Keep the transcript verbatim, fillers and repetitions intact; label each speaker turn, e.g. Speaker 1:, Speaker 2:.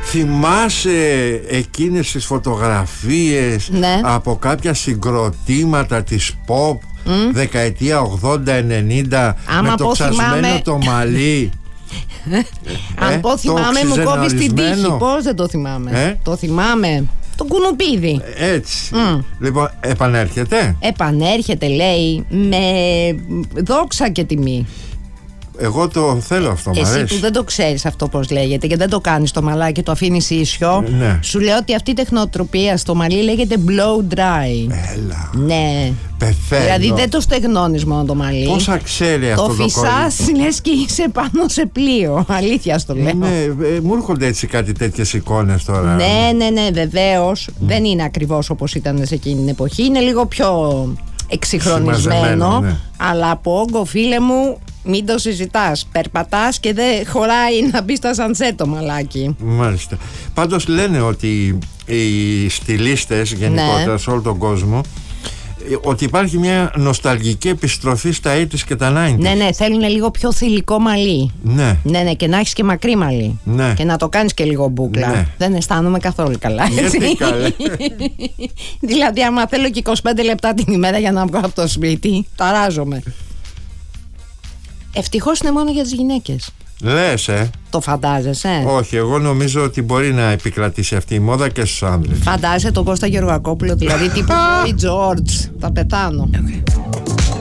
Speaker 1: Θυμάσαι εκείνες τις φωτογραφίες, ναι, από κάποια συγκροτήματα της pop mm. δεκαετία ογδόντα ενενήντα, με το ξασμένο θυμάμαι... το μαλλί.
Speaker 2: Αν ε, πω θυμάμαι μου κόβεις την τύχη. Πώς δεν το θυμάμαι. ε? Το θυμάμαι. Το κουνουπίδι.
Speaker 1: Έτσι. mm. Λοιπόν, επανέρχεται.
Speaker 2: Επανέρχεται, λέει, με δόξα και τιμή.
Speaker 1: Εγώ το θέλω αυτό, μ' αρέσει.
Speaker 2: Εσύ που δεν το ξέρεις αυτό πώς λέγεται και δεν το κάνεις το μαλάκι, το αφήνεις ίσιο, ναι, σου λέω ότι αυτή η τεχνοτροπία στο μαλλί λέγεται blow dry.
Speaker 1: Έλα.
Speaker 2: Ναι.
Speaker 1: Πεθαίνω.
Speaker 2: Δηλαδή δεν το στεγνώνεις μόνο το μαλλί.
Speaker 1: Πόσα ξέρει αυτό το κορίτσι.
Speaker 2: Το φυσάς, λες και είσαι πάνω σε πλοίο. Αλήθεια στο λέω.
Speaker 1: Ναι, ε, μου έρχονται έτσι κάτι τέτοιες εικόνες τώρα.
Speaker 2: Ναι, ναι, ναι, βεβαίως. Mm. Δεν είναι ακριβώς όπως ήταν σε εκείνη την εποχή. Είναι λίγο πιο εξυγχρονισμένο. Ναι. Αλλά από όγκο, φίλε μου, μην το συζητάς. Περπατάς και δεν χωράει να μπει στα σανσέ το μαλάκι.
Speaker 1: Μάλιστα. Πάντως λένε ότι οι στιλίστες γενικότερα, ναι, σε όλο τον κόσμο, ότι υπάρχει μια νοσταλγική επιστροφή στα ογδόντα και τα ενενήντα.
Speaker 2: Ναι, ναι, θέλουν λίγο πιο θηλυκό μαλλί.
Speaker 1: Ναι.
Speaker 2: Ναι, ναι, και να έχεις και μακρύ μαλλί.
Speaker 1: Ναι.
Speaker 2: Και να το κάνεις και λίγο μπούκλα. Ναι. Δεν αισθάνομαι καθόλου καλά.
Speaker 1: Γιατί καλά.
Speaker 2: Δηλαδή, άμα θέλω και είκοσι πέντε λεπτά την ημέρα για να βγω από το σπίτι, ταράζομαι. Ευτυχώς είναι μόνο για τις γυναίκες.
Speaker 1: Λες, ε.
Speaker 2: Το φαντάζεσαι?
Speaker 1: Όχι, εγώ νομίζω ότι μπορεί να επικρατήσει αυτή η μόδα και στους άνδρες.
Speaker 2: Φαντάζεσαι τον Κώστα Γεωργακόπουλο, δηλαδή τύπου Τζόρτζ. Θα πεθάνω. Okay.